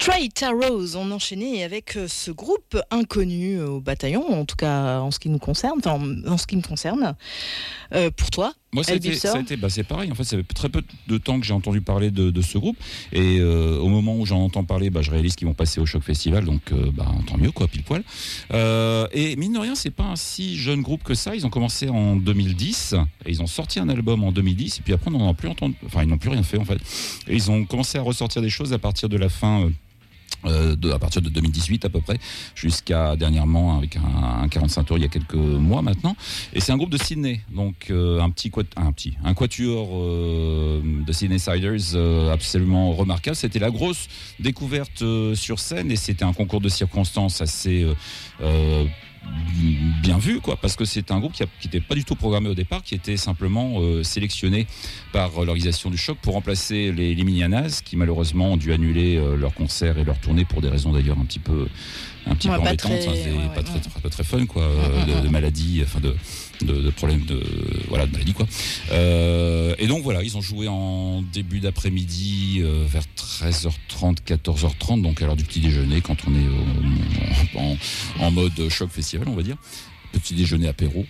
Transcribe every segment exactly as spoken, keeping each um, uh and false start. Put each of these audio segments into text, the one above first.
Straight Arrows, on enchaînait avec ce groupe inconnu au bataillon, en tout cas en ce qui nous concerne, enfin en ce qui me concerne. Euh, pour toi, moi, ça a été, ça a été bah, c'est pareil. En fait, ça fait très peu de temps que j'ai entendu parler de, de ce groupe, et euh, au moment où j'en entends parler, bah, je réalise qu'ils vont passer au Choc Festival, donc euh, bah, tant mieux, quoi, pile poil. Euh, et mine de rien, c'est pas un si jeune groupe que ça. Ils ont commencé en deux mille dix, et ils ont sorti un album en deux mille dix, et puis après, on n'en a plus entendu. Enfin, ils n'ont plus rien fait en fait. Et ils ont commencé à ressortir des choses à partir de la fin. Euh, Euh, de, à partir de deux mille dix-huit à peu près, jusqu'à dernièrement avec un, un quarante-cinq tours il y a quelques mois maintenant. Et c'est un groupe de Sydney, donc euh, un petit quat, un petit un quatuor euh, de Sydney Siders euh, absolument remarquable. C'était la grosse découverte euh, sur scène, et c'était un concours de circonstances assez euh, euh, bien vu, quoi, parce que c'est un groupe qui n'était pas du tout programmé au départ, qui était simplement euh, sélectionné par l'organisation du Choc pour remplacer les, les Minianas, qui malheureusement ont dû annuler euh, leurs concerts et leurs tournées pour des raisons d'ailleurs un petit peu un petit ouais, peu pas embêtantes, très, hein, c'est ouais, pas, ouais, très, ouais. très, pas très fun, quoi, euh, de, de maladies, enfin de de, de problèmes de voilà de maladies, quoi. Euh, et donc voilà, ils ont joué en début d'après-midi euh, vers treize heures trente, quatorze heures trente, donc à l'heure du petit déjeuner, quand on est euh, en, en mode Choc Festival, on va dire. Petit déjeuner apéro,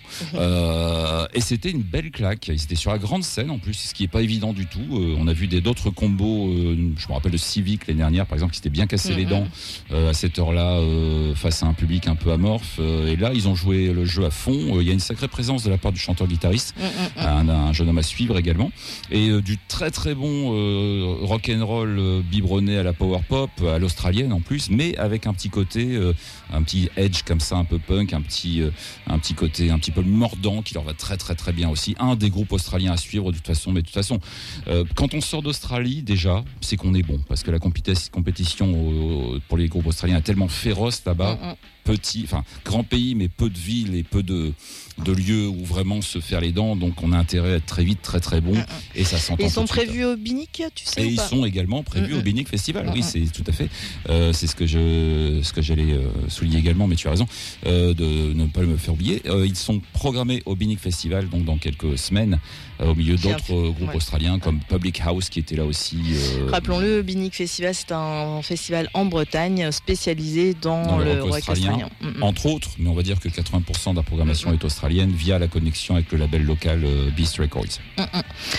euh, et c'était une belle claque. Ils étaient sur la grande scène en plus, ce qui est pas évident du tout. Euh, on a vu des d'autres combos, euh, je me rappelle de Civic l'année dernière par exemple, qui s'était bien cassé mm-hmm. les dents euh, à cette heure-là euh, face à un public un peu amorphe, euh, et là ils ont joué le jeu à fond. Il euh, y a une sacrée présence de la part du chanteur-guitariste, mm-hmm. un, un jeune homme à suivre également, et euh, du très très bon euh, rock'n'roll euh, biberonné à la power pop, à l'australienne en plus, mais avec un petit côté, euh, un petit edge comme ça, un peu punk, un petit euh, un petit côté un petit peu mordant qui leur va très très très bien aussi. Un des groupes australiens à suivre de toute façon, mais de toute façon euh, quand on sort d'Australie déjà, c'est qu'on est bon, parce que la compétition, compétition euh, pour les groupes australiens est tellement féroce là-bas. Mm-hmm. Petit, enfin grand pays, mais peu de villes et peu de, de lieux où vraiment se faire les dents, donc on a intérêt à être très vite très très bon, mm-hmm. et ça s'entend. Et ils sont prévus au Binic, tu sais? Et ou ils pas sont également prévus mm-hmm. au Binic Festival, mm-hmm. oui, c'est tout à fait. Euh, c'est ce que je, ce que j'allais euh, souligner également, mais tu as raison euh, de ne pas me faire oublier. Euh, ils sont programmés au Binic Festival, donc dans quelques semaines, euh, au milieu d'autres euh, groupes ouais. australiens comme Public House qui était là aussi. Euh, Rappelons-le, Binic Festival, c'est un festival en Bretagne spécialisé dans, dans le, le rock australien. australien. Mm-hmm. Entre autres, mais on va dire que quatre-vingts pour cent de la programmation mm-hmm. est australienne via la connexion avec le label local euh, Beast Records. Mm-hmm.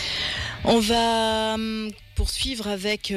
On va poursuivre avec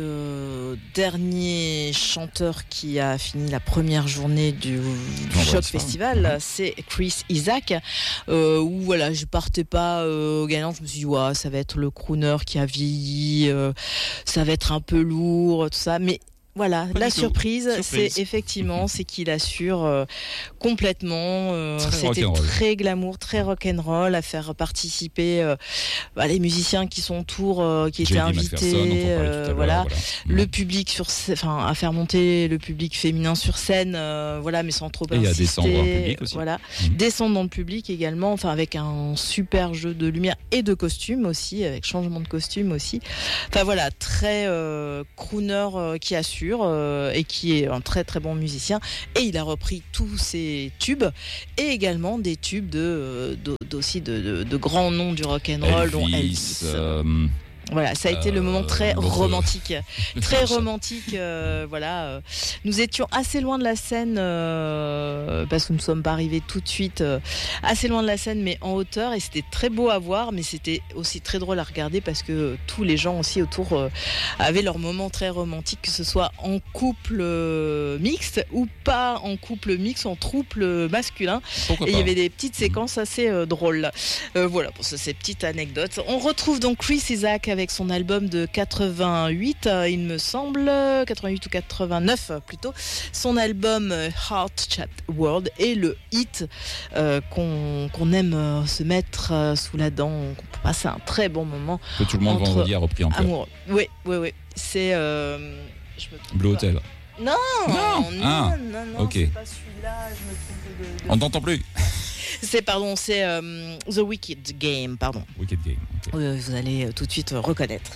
le dernier chanteur qui a fini la première journée du, du Choc Festival, mmh. c'est Chris Isaak, euh, où voilà, je partais pas euh, au gagnant, je me suis dit ouais, ça va être le crooner qui a vieilli, euh, ça va être un peu lourd, tout ça, mais voilà, pas la surprise, surprise, c'est effectivement, mmh. c'est qu'il assure euh, complètement. Euh, c'était très glamour, très rock'n'roll, à faire participer euh, bah, les musiciens qui sont autour, euh, qui étaient invités, euh, voilà, voilà. le mmh. public sur, enfin, à faire monter le public féminin sur scène, euh, voilà, mais sans trop et insister. Et à descendre dans le public aussi. Voilà, mmh. descendre dans le public également, enfin avec un super jeu de lumière et de costume aussi, avec changement de costume aussi. Enfin voilà, très euh, crooner euh, qui assure. Euh, et qui est un très très bon musicien, et il a repris tous ses tubes et également des tubes de, de, d'aussi de, de, de grands noms du rock'n'roll, dont Elvis. Euh... Voilà, ça a été euh, le moment très romantique, très romantique. Euh, voilà, euh, nous étions assez loin de la scène euh, parce que nous ne sommes pas arrivés tout de suite euh, assez loin de la scène, mais en hauteur, et c'était très beau à voir, mais c'était aussi très drôle à regarder parce que tous les gens aussi autour euh, avaient leur moment très romantique, que ce soit en couple euh, mixte ou pas en couple mixte, en trouble masculin. Pourquoi et il pas. y avait des petites séquences assez euh, drôles. Euh, voilà, pour ces petites anecdotes. On retrouve donc Chris Isaak avec son album de quatre-vingt-huit, euh, il me semble, quatre-vingt-huit ou quatre-vingt-neuf plutôt, son album euh, Heart Chat World, et le hit euh, qu'on, qu'on aime euh, se mettre euh, sous la dent, qu'on peut passer un très bon moment. Que tout le monde vendredi a repris en pleurs. Amour. Oui, oui, oui. C'est euh, je me trompe Blue pas. Hotel. Non, non, non, ah, non, non, okay. c'est pas celui-là, je me trompe de, de... On t'entend plus. C'est, pardon, c'est euh, The Wicked Game, pardon. Wicked Game, okay. euh, Vous allez euh, tout de suite euh, reconnaître.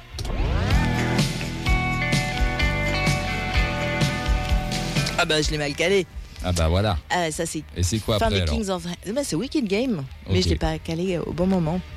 Ah bah je l'ai mal calé. Ah bah voilà. Ah ça c'est. Et c'est quoi après alors? Kings of... bah, c'est Wicked Game, okay. Mais je l'ai pas calé au bon moment.